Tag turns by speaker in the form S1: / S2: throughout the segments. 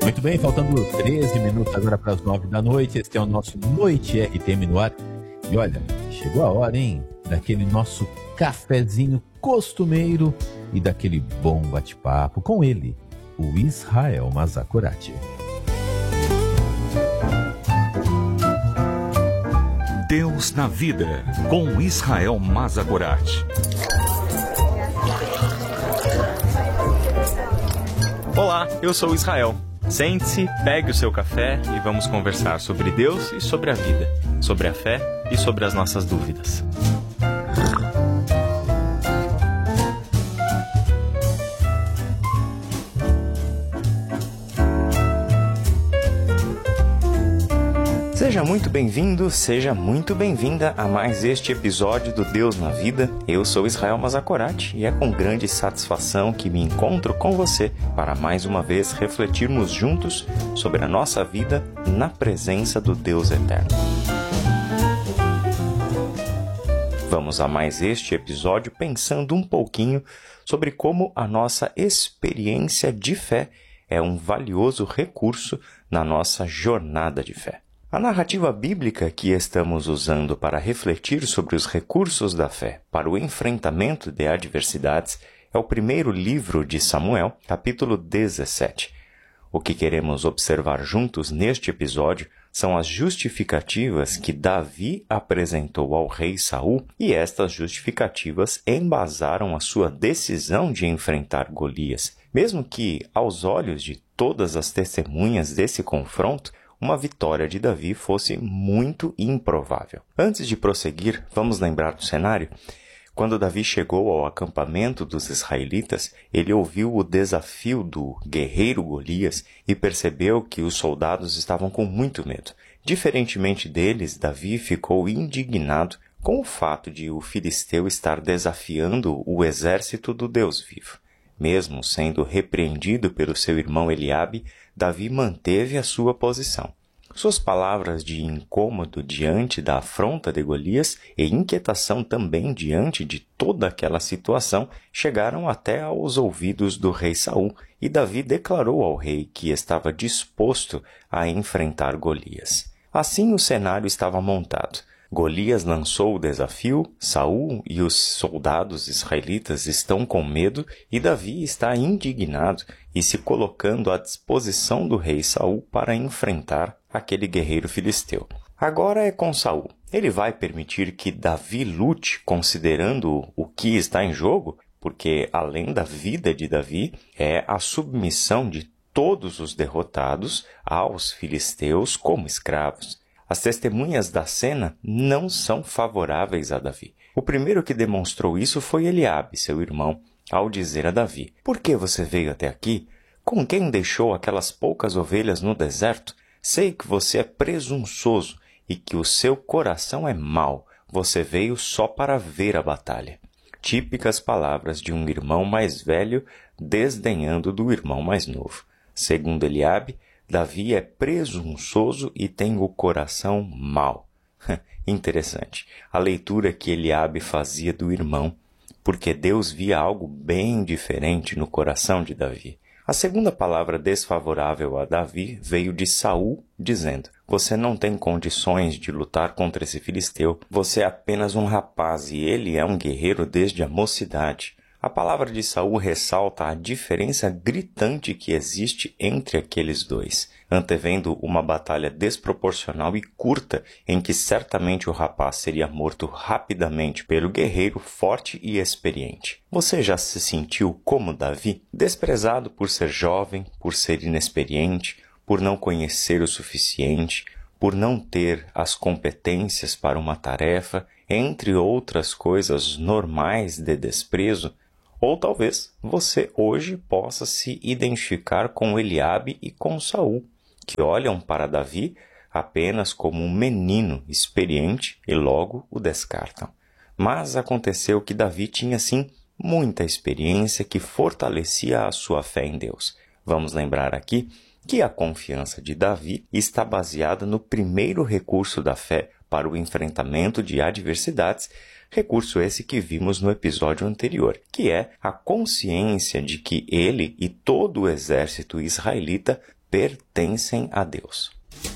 S1: Muito bem, faltando 13 minutos agora para as 9 da noite. Este é o nosso Noite RTM no ar. E olha, chegou a hora, hein? Daquele nosso cafezinho costumeiro e daquele bom bate-papo com ele, o Israel Mazakorati.
S2: Deus na Vida, com Israel Mazakorati.
S3: Olá, eu sou o Israel. Sente-se, pegue o seu café e vamos conversar sobre Deus e sobre a vida, sobre a fé e sobre as nossas dúvidas. Seja muito bem-vindo, seja muito bem-vinda a mais este episódio do Deus na Vida. Eu sou Israel Mazakorati e é com grande satisfação que me encontro com você para mais uma vez refletirmos juntos sobre a nossa vida na presença do Deus Eterno. Vamos a mais este episódio pensando um pouquinho sobre como a nossa experiência de fé é um valioso recurso na nossa jornada de fé. A narrativa bíblica que estamos usando para refletir sobre os recursos da fé para o enfrentamento de adversidades é o primeiro livro de Samuel, capítulo 17. O que queremos observar juntos neste episódio são as justificativas que Davi apresentou ao rei Saul, e estas justificativas embasaram a sua decisão de enfrentar Golias, mesmo que, aos olhos de todas as testemunhas desse confronto, uma vitória de Davi fosse muito improvável. Antes de prosseguir, vamos lembrar do cenário? Quando Davi chegou ao acampamento dos israelitas, ele ouviu o desafio do guerreiro Golias e percebeu que os soldados estavam com muito medo. Diferentemente deles, Davi ficou indignado com o fato de o filisteu estar desafiando o exército do Deus vivo. Mesmo sendo repreendido pelo seu irmão Eliabe, Davi manteve a sua posição. Suas palavras de incômodo diante da afronta de Golias e inquietação também diante de toda aquela situação chegaram até aos ouvidos do rei Saul, e Davi declarou ao rei que estava disposto a enfrentar Golias. Assim o cenário estava montado. Golias lançou o desafio, Saul e os soldados israelitas estão com medo e Davi está indignado e se colocando à disposição do rei Saul para enfrentar aquele guerreiro filisteu. Agora é com Saul. Ele vai permitir que Davi lute considerando o que está em jogo? Porque além da vida de Davi, é a submissão de todos os derrotados aos filisteus como escravos. As testemunhas da cena não são favoráveis a Davi. O primeiro que demonstrou isso foi Eliabe, seu irmão, ao dizer a Davi: "Por que você veio até aqui? Com quem deixou aquelas poucas ovelhas no deserto? Sei que você é presunçoso e que o seu coração é mau. Você veio só para ver a batalha." Típicas palavras de um irmão mais velho desdenhando do irmão mais novo. Segundo Eliabe, Davi é presunçoso e tem o coração mau. Interessante. A leitura que Eliabe fazia do irmão, porque Deus via algo bem diferente no coração de Davi. A segunda palavra desfavorável a Davi veio de Saul, dizendo: "Você não tem condições de lutar contra esse filisteu. Você é apenas um rapaz e ele é um guerreiro desde a mocidade." A palavra de Saul ressalta a diferença gritante que existe entre aqueles dois, antevendo uma batalha desproporcional e curta em que certamente o rapaz seria morto rapidamente pelo guerreiro forte e experiente. Você já se sentiu como Davi? Desprezado por ser jovem, por ser inexperiente, por não conhecer o suficiente, por não ter as competências para uma tarefa, entre outras coisas normais de desprezo? Ou talvez você hoje possa se identificar com Eliabe e com Saul, que olham para Davi apenas como um menino experiente e logo o descartam. Mas aconteceu que Davi tinha sim muita experiência que fortalecia a sua fé em Deus. Vamos lembrar aqui que a confiança de Davi está baseada no primeiro recurso da fé para o enfrentamento de adversidades, recurso esse que vimos no episódio anterior, que é a consciência de que ele e todo o exército israelita pertencem a Deus.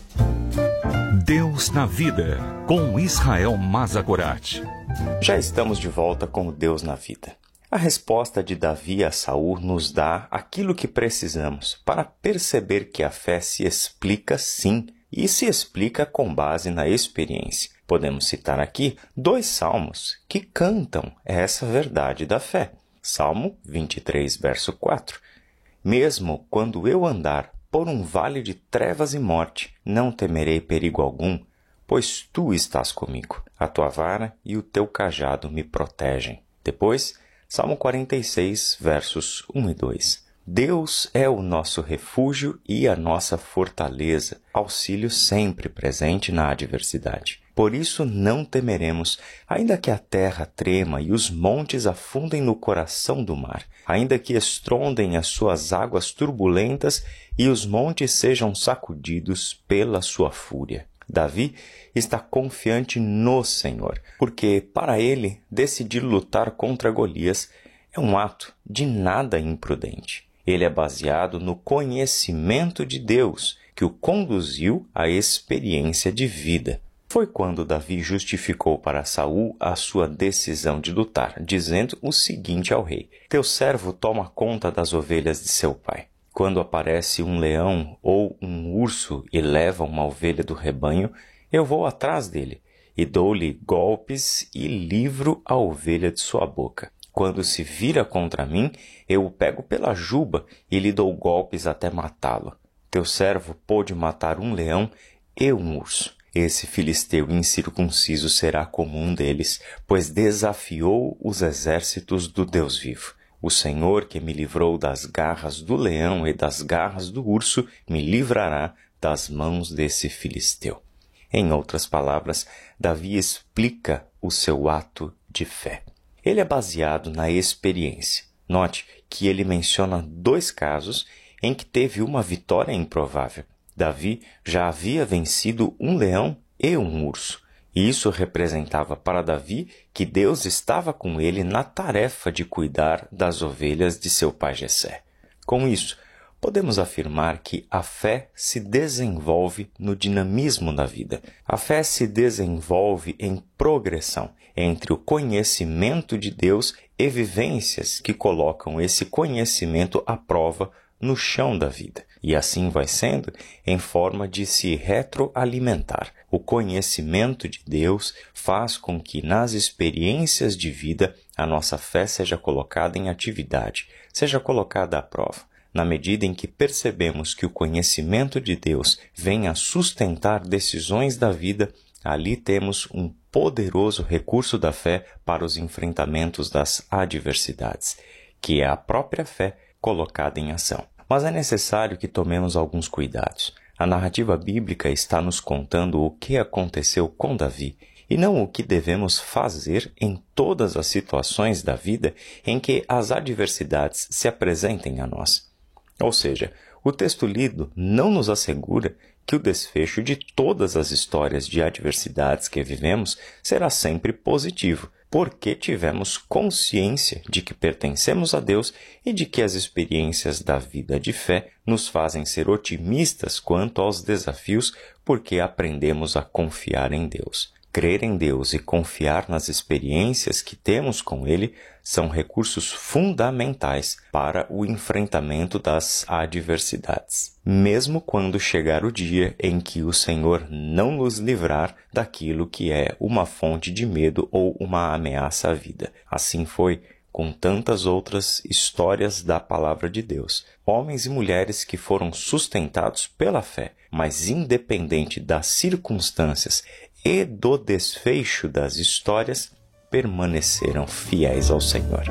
S2: Deus na Vida, com Israel Mazagorat.
S3: Já estamos de volta com o Deus na Vida. A resposta de Davi a Saul nos dá aquilo que precisamos para perceber que a fé se explica sim, e se explica com base na experiência. Podemos citar aqui 2 salmos que cantam essa verdade da fé. Salmo 23, verso 4. Mesmo quando eu andar por um vale de trevas e morte, não temerei perigo algum, pois tu estás comigo. A tua vara e o teu cajado me protegem. Depois, Salmo 46, versos 1 e 2. Deus é o nosso refúgio e a nossa fortaleza, auxílio sempre presente na adversidade. Por isso não temeremos, ainda que a terra trema e os montes afundem no coração do mar, ainda que estrondem as suas águas turbulentas e os montes sejam sacudidos pela sua fúria. Davi está confiante no Senhor, porque para ele decidir lutar contra Golias é um ato de nada imprudente. Ele é baseado no conhecimento de Deus, que o conduziu à experiência de vida. Foi quando Davi justificou para Saul a sua decisão de lutar, dizendo o seguinte ao rei: teu servo toma conta das ovelhas de seu pai. Quando aparece um leão ou um urso e leva uma ovelha do rebanho, eu vou atrás dele e dou-lhe golpes e livro a ovelha de sua boca. Quando se vira contra mim, eu o pego pela juba e lhe dou golpes até matá-lo. Teu servo pôde matar um leão e um urso. Esse filisteu incircunciso será como um deles, pois desafiou os exércitos do Deus vivo. O Senhor que me livrou das garras do leão e das garras do urso, me livrará das mãos desse filisteu. Em outras palavras, Davi explica o seu ato de fé. Ele é baseado na experiência. Note que ele menciona 2 casos em que teve uma vitória improvável. Davi já havia vencido um leão e um urso. E isso representava para Davi que Deus estava com ele na tarefa de cuidar das ovelhas de seu pai Jessé. Com isso, podemos afirmar que a fé se desenvolve no dinamismo da vida. A fé se desenvolve em progressão entre o conhecimento de Deus e vivências que colocam esse conhecimento à prova no chão da vida. E assim vai sendo em forma de se retroalimentar. O conhecimento de Deus faz com que nas experiências de vida a nossa fé seja colocada em atividade, seja colocada à prova. Na medida em que percebemos que o conhecimento de Deus vem a sustentar decisões da vida, ali temos um poderoso recurso da fé para os enfrentamentos das adversidades, que é a própria fé colocada em ação. Mas é necessário que tomemos alguns cuidados. A narrativa bíblica está nos contando o que aconteceu com Davi, e não o que devemos fazer em todas as situações da vida em que as adversidades se apresentem a nós. Ou seja, o texto lido não nos assegura que o desfecho de todas as histórias de adversidades que vivemos será sempre positivo, porque tivemos consciência de que pertencemos a Deus e de que as experiências da vida de fé nos fazem ser otimistas quanto aos desafios, porque aprendemos a confiar em Deus. Crer em Deus e confiar nas experiências que temos com Ele são recursos fundamentais para o enfrentamento das adversidades, mesmo quando chegar o dia em que o Senhor não nos livrar daquilo que é uma fonte de medo ou uma ameaça à vida. Assim foi com tantas outras histórias da palavra de Deus. Homens e mulheres que foram sustentados pela fé, mas independente das circunstâncias e do desfecho das histórias, permaneceram fiéis ao Senhor.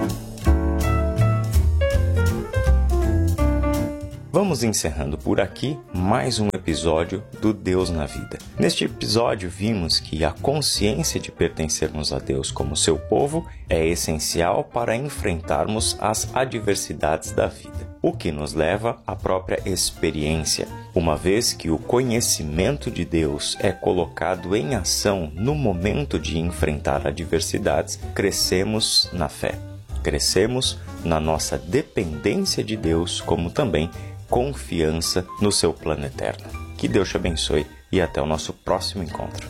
S3: Vamos encerrando por aqui mais um episódio do Deus na Vida. Neste episódio vimos que a consciência de pertencermos a Deus como seu povo é essencial para enfrentarmos as adversidades da vida, o que nos leva à própria experiência, uma vez que o conhecimento de Deus é colocado em ação no momento de enfrentar adversidades, crescemos na fé, crescemos na nossa dependência de Deus, como também confiança no seu plano eterno. Que Deus te abençoe e até o nosso próximo encontro.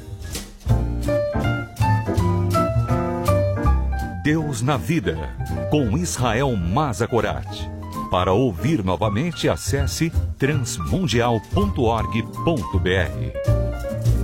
S2: Deus na Vida, com Israel Mazakorati. Para ouvir novamente, acesse transmundial.org.br.